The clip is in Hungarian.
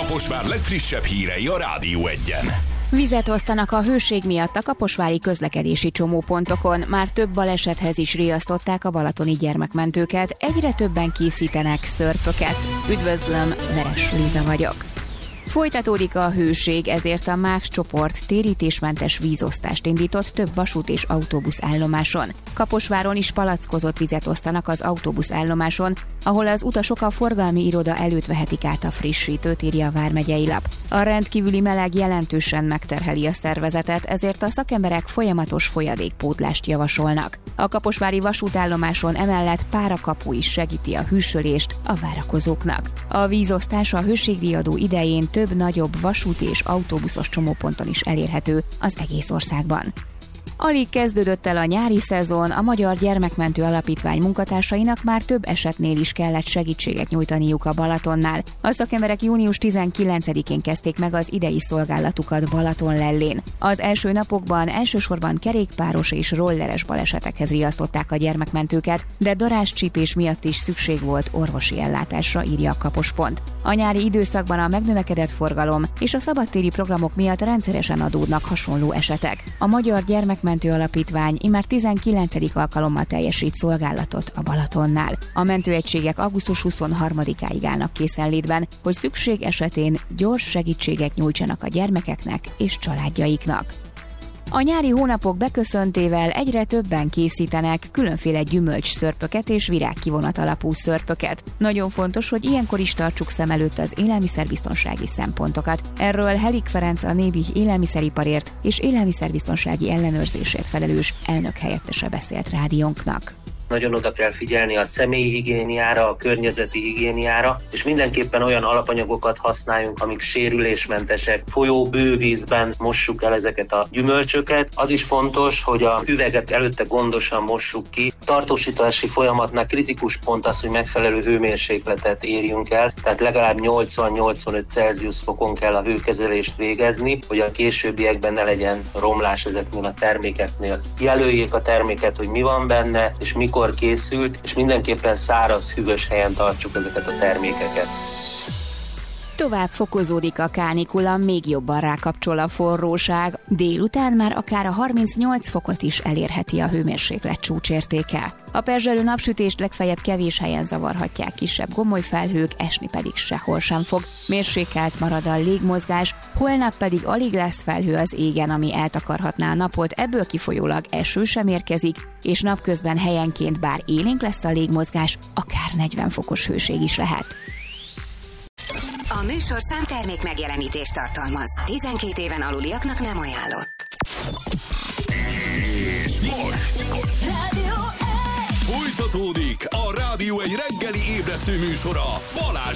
Kaposvár legfrissebb hírei a Rádió Egyen. Vizet osztanak a hőség miatt a kaposvári közlekedési csomópontokon. Már több balesethez is riasztották a balatoni gyermekmentőket, egyre többen készítenek szörpöket. Üdvözlöm, Veres Liza vagyok. Folytatódik a hőség, ezért a MÁV csoport térítésmentes vízosztást indított több vasút és autóbusz állomáson. Kaposváron is palackozott vizet osztanak az autóbusz állomáson, ahol az utasok a forgalmi iroda előtt vehetik át a frissítőt, írja a vármegyei lap. A rendkívüli meleg jelentősen megterheli a szervezetet, ezért a szakemberek folyamatos folyadékpótlást javasolnak. A kaposvári vasútállomáson emellett párakapu is segíti a hűsölést a várakozóknak. A vízosztás a hőségriadó idején több nagyobb vasúti és autóbuszos csomóponton is elérhető az egész országban. Alig kezdődött el a nyári szezon, a Magyar Gyermekmentő Alapítvány munkatársainak már több esetnél is kellett segítséget nyújtaniuk a Balatonnál. A szakemberek június 19-én kezdték meg az idei szolgálatukat Balatonlellén. Az első napokban elsősorban kerékpáros és rolleres balesetekhez riasztották a gyermekmentőket, de darázscsípés miatt is szükség volt orvosi ellátásra, írja a Kapospont. A nyári időszakban a megnövekedett forgalom és a szabadtéri programok miatt rendszeresen adódnak hasonló esetek. A Magyar Gyermekmentő Alapítvány immár 19. alkalommal teljesít szolgálatot a Balatonnál. A mentőegységek augusztus 23-áig állnak készenlétben, hogy szükség esetén gyors segítséget nyújtsanak a gyermekeknek és családjaiknak. A nyári hónapok beköszöntével egyre többen készítenek különféle gyümölcsszörpöket és virágkivonat alapú szörpöket. Nagyon fontos, hogy ilyenkor is tartsuk szem előtt az élelmiszerbiztonsági szempontokat. Erről Helik Ferenc, a Nébih élelmiszeriparért és élelmiszerbiztonsági ellenőrzésért felelős elnök helyettese beszélt rádiónknak. Nagyon oda kell figyelni a személyi higiéniára, a környezeti higiéniára, és mindenképpen olyan alapanyagokat használjunk, amik sérülésmentesek. Folyó, bővízben mossuk el ezeket a gyümölcsöket. Az is fontos, hogy a üveget előtte gondosan mossuk ki. Tartósítási folyamatnál kritikus pont az, hogy megfelelő hőmérsékletet érjünk el, tehát legalább 80-85 Celsius fokon kell a hőkezelést végezni, hogy a későbbiekben ne legyen romlás ezeknél a termékeknél. Jelöljék a terméket, hogy mi van benne, és mikor készült, és mindenképpen száraz, hűvös helyen tartsuk ezeket a termékeket. Tovább fokozódik a kánikula, még jobban rákapcsol a forróság. Délután már akár a 38 fokot is elérheti a hőmérséklet csúcsértéke. A perzselő napsütést legfeljebb kevés helyen zavarhatják kisebb gomolyfelhők, esni pedig sehol sem fog. Mérsékelt marad a légmozgás, holnap pedig alig lesz felhő az égen, ami eltakarhatná a napot, ebből kifolyólag eső sem érkezik, és napközben helyenként bár élénk lesz a légmozgás, akár 40 fokos hőség is lehet. A műsorszám termék megjelenítést tartalmaz. 12 éven aluliaknak nem ajánlott. És most Rádió folytatódik a Rádió egy reggeli ébresztő műsora Balázs